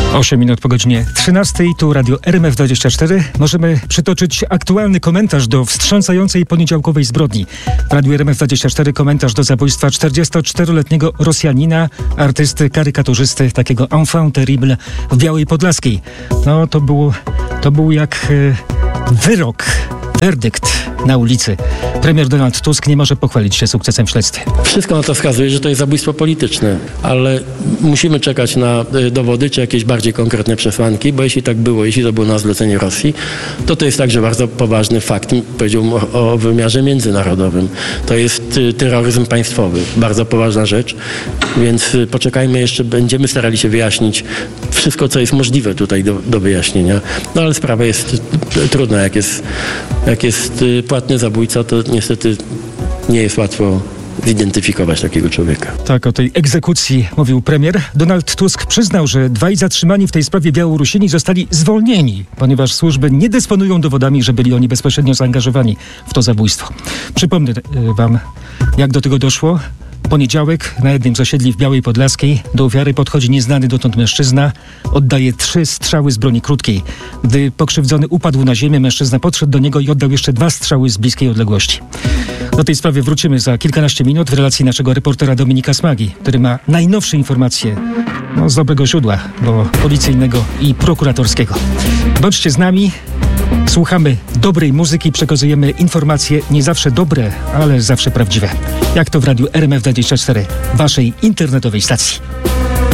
8 minut po godzinie 13. Tu Radio RMF24. Możemy przytoczyć aktualny komentarz do wstrząsającej poniedziałkowej zbrodni. W Radiu RMF24 komentarz do zabójstwa 44-letniego Rosjanina, artysty, karykaturzysty, takiego enfant terrible w Białej Podlaskiej. No to był jak wyrok. Werdykt na ulicy. Premier Donald Tusk nie może pochwalić się sukcesem w śledztwie. Wszystko na to wskazuje, że to jest zabójstwo polityczne, ale musimy czekać na dowody czy jakieś bardziej konkretne przesłanki, bo jeśli tak było, jeśli to było na zlecenie Rosji, to jest także bardzo poważny fakt, powiedziałbym o wymiarze międzynarodowym. To jest terroryzm państwowy, bardzo poważna rzecz, więc poczekajmy jeszcze, będziemy starali się wyjaśnić wszystko, co jest możliwe tutaj do wyjaśnienia. No ale sprawa jest trudna, jak jest płatny zabójca, to niestety nie jest łatwo zidentyfikować takiego człowieka. Tak, o tej egzekucji mówił premier. Donald Tusk przyznał, że dwaj zatrzymani w tej sprawie Białorusini zostali zwolnieni, ponieważ służby nie dysponują dowodami, że byli oni bezpośrednio zaangażowani w to zabójstwo. Przypomnę wam, jak do tego doszło. Poniedziałek na jednym z osiedli w Białej Podlaskiej do ofiary podchodzi nieznany dotąd mężczyzna. Oddaje 3 strzały z broni krótkiej. Gdy pokrzywdzony upadł na ziemię, mężczyzna podszedł do niego i oddał jeszcze 2 strzały z bliskiej odległości. Do tej sprawy wrócimy za kilkanaście minut w relacji naszego reportera Dominika Smagi, który ma najnowsze informacje z dobrego źródła, bo policyjnego i prokuratorskiego. Bądźcie z nami. Słuchamy dobrej muzyki, przekazujemy informacje nie zawsze dobre, ale zawsze prawdziwe. Jak to w Radiu RMF24, waszej internetowej stacji.